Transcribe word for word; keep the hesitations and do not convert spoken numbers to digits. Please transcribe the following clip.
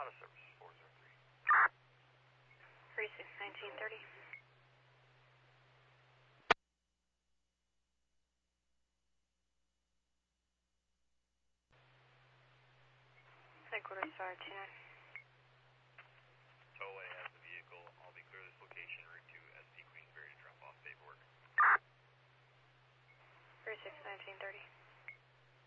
Out of service, four zero three. thirty-six nineteen thirty. Headquarters five two nine. Tollway has the vehicle. I'll be clear this location, route to S P Queensbury to drop off paperwork. thirty-six nineteen thirty.